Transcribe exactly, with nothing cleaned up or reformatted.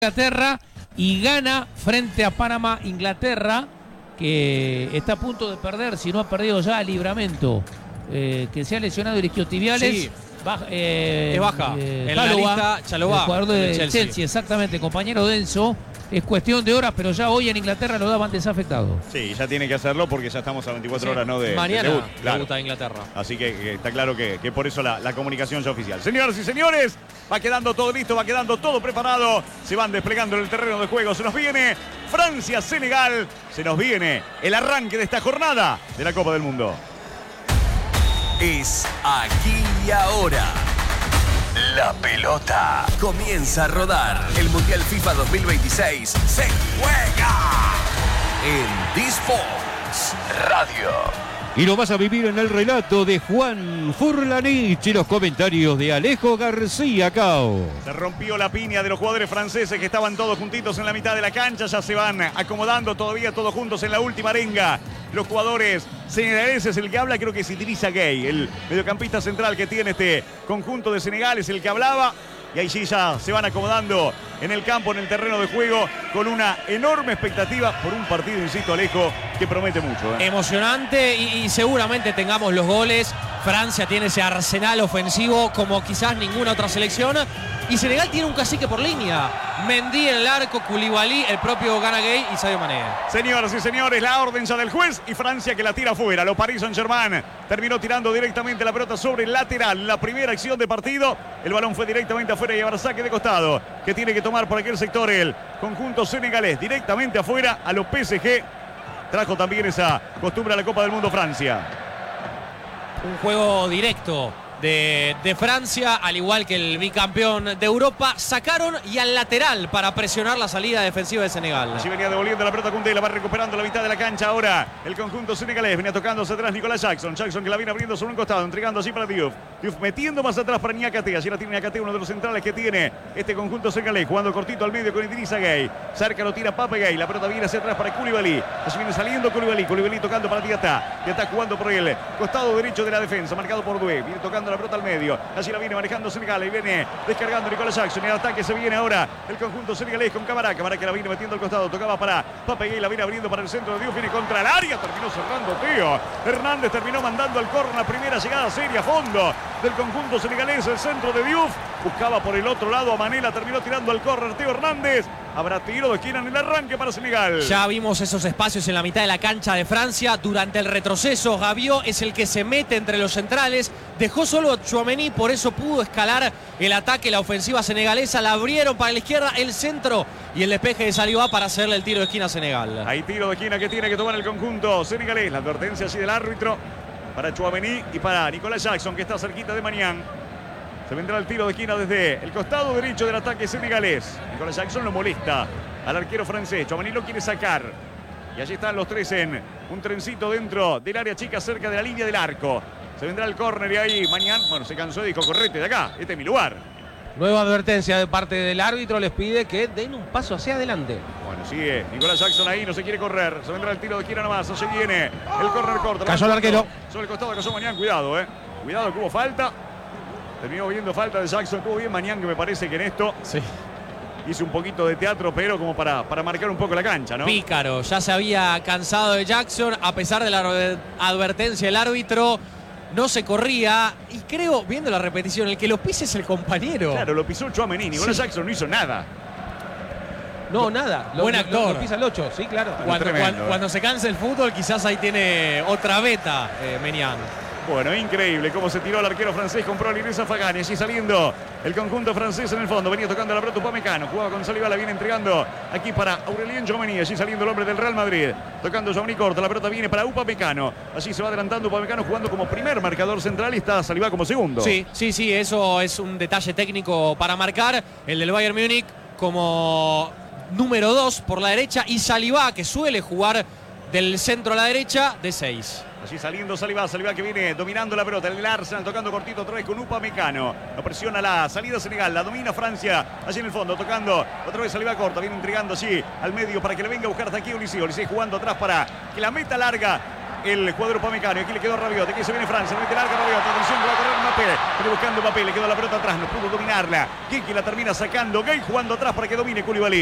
Inglaterra y gana frente a Panamá. Inglaterra, que está a punto de perder, si no ha perdido ya a Livramento, eh, que se ha lesionado el isquiotibiales. Sí. Baja, eh, es baja. Eh, en Chalobah, la lista, Chalobah, el jugador de del Chelsea. Chelsea. Exactamente, compañero de Enzo. Es cuestión de horas, pero ya hoy en Inglaterra lo daban desafectado. Sí, ya tiene que hacerlo porque ya estamos a veinticuatro Sí. horas, ¿no? De, Mañana de debut, claro. debuta Inglaterra. Así que, que está claro que, que por eso la, la comunicación ya oficial. Señoras y señores, va quedando todo listo, va quedando todo preparado. Se van desplegando en el terreno de juego. Se nos viene Francia-Senegal. Se nos viene el arranque de esta jornada de la Copa del Mundo. Es aquí y ahora. La pelota comienza a rodar. El Mundial FIFA dos mil veintiséis se juega en D-Sports Radio. Y lo vas a vivir en el relato de Juan Furlanich y los comentarios de Alejo García Cao. Se rompió la piña de los jugadores franceses que estaban todos juntitos en la mitad de la cancha. Ya se van acomodando todavía todos juntos en la última arenga. Los jugadores senegaleses, el que habla creo que es Idrissa Gueye, el mediocampista central que tiene este conjunto de Senegal, es el que hablaba. Y ahí sí ya se van acomodando en el campo, en el terreno de juego, con una enorme expectativa por un partido, insisto, Alejo, que promete mucho. ¿eh? Emocionante y, y seguramente tengamos los goles. Francia tiene ese arsenal ofensivo como quizás ninguna otra selección. Y Senegal tiene un cacique por línea. Mendy en el arco, Koulibaly, el propio Gana Gueye y Sadio Mané. Señoras y señores, la orden ya del juez y Francia que la tira afuera. Lo Paris Saint-Germain terminó tirando directamente la pelota sobre el lateral. La primera acción de partido, el balón fue directamente afuera y ahora saque de costado que tiene que tomar por aquel sector el conjunto senegalés. Directamente afuera a los P S G. Trajo también esa costumbre a la Copa del Mundo Francia. Un juego directo de, de Francia, al igual que el bicampeón de Europa. Sacaron y al lateral para presionar la salida defensiva de Senegal. Allí venía devolviendo la pelota Koundé, la va recuperando la mitad de la cancha ahora el conjunto senegalés. Venía tocándose atrás Nicolás Jackson. Jackson que la viene abriendo sobre un costado, entregando así para Diouf. Diouf metiendo más atrás para Niakate. Allí la tiene Niakate, uno de los centrales que tiene este conjunto senegalés. Jugando cortito al medio con Idrissa Gueye. Cerca lo tira Pape Gueye. La pelota viene hacia atrás para Koulibaly. Allí viene saliendo Koulibaly. Koulibaly tocando para Diatta. Diatta jugando por el costado derecho de la defensa. Marcado por Doué. Viene tocando la pelota al medio. Allí la viene manejando Senegal y viene descargando Nicolás Jackson. Y el ataque se viene ahora el conjunto senegalés con Camara. Camara que la viene metiendo al costado. Tocaba para Pape Gueye. La viene abriendo para el centro de Diouf. Viene contra el área. Terminó cerrando Tío. Hernández terminó mandando al córner. La primera llegada seria a fondo del conjunto senegalés. El centro de Diouf. Buscaba por el otro lado a Manela. Terminó tirando al córner Tío Hernández. Habrá tiro de esquina en el arranque para Senegal. Ya vimos esos espacios en la mitad de la cancha de Francia. Durante el retroceso, Rabiot es el que se mete entre los centrales. Dejó solo a Tchouaméni, por eso pudo escalar el ataque, la ofensiva senegalesa. La abrieron para la izquierda, el centro y el despeje de Saliba para hacerle el tiro de esquina a Senegal. Hay tiro de esquina que tiene que tomar el conjunto senegalés. La advertencia así del árbitro para Tchouaméni y para Nicolás Jackson, que está cerquita de Mañán. Se vendrá el tiro de esquina desde el costado derecho del ataque senegalés. Nicolás Jackson lo molesta al arquero francés. Tchouaméni lo quiere sacar. Y allí están los tres en un trencito dentro del área chica cerca de la línea del arco. Se vendrá el córner y ahí Mañán, bueno, se cansó y dijo, correte de acá, este es mi lugar. Nueva advertencia de parte del árbitro, les pide que den un paso hacia adelante. Bueno, sigue Nicolás Jackson ahí, no se quiere correr. Se vendrá el tiro de esquina nomás, allí viene el córner corto. Cayó el arquero. Sobre el costado cayó Mañán, cuidado, eh. Cuidado que hubo falta. Terminó viendo falta de Jackson. Estuvo bien Mañán, que me parece que en esto Sí. hizo un poquito de teatro, pero como para, para marcar un poco la cancha, ¿no? Pícaro, ya se había cansado de Jackson, a pesar de la advertencia del árbitro, no se corría. Y creo, viendo la repetición, el que lo pise es el compañero. Claro, lo pisó Tchouaméni. Nicolás Sí. Jackson no hizo nada. No, nada. Lo, Buen lo- actor. Lo pisa el ocho, sí, claro. Cuando, Tremendo, cuando, eh. cuando se cansa el fútbol, quizás ahí tiene otra beta, eh, Menian. Bueno, increíble cómo se tiró el arquero francés con Proliris Fagani. Allí saliendo el conjunto francés en el fondo. Venía tocando la pelota Upamecano. Jugaba con Saliba, la viene entregando aquí para Aurelien Tchouaméni. Allí saliendo el hombre del Real Madrid. Tocando Tchouaméni corto. La pelota viene para Upamecano. Allí se va adelantando Upamecano jugando como primer marcador central y está Saliba como segundo. Sí, sí, sí, eso es un detalle técnico para marcar. El del Bayern Múnich como número dos por la derecha y Saliba, que suele jugar del centro a la derecha, de seis. Allí saliendo Saliba, Saliba que viene dominando la pelota. El Arsenal tocando cortito otra vez con Upamecano. Lo presiona la salida Senegal, la domina Francia. Allí en el fondo, tocando otra vez Saliba corta. Viene entregando allí al medio para que le venga a buscar hasta aquí Ulisses. Ulisses jugando atrás para que la meta larga el cuadro Upamecano. Aquí le quedó a Rabiot. Aquí se viene Francia. Mete larga Rabiot. Atención que va a correr Mbappé. Viene buscando Mbappé. Le quedó la pelota atrás. No pudo dominarla. Kiki la termina sacando. Gay jugando atrás para que domine Koulibaly.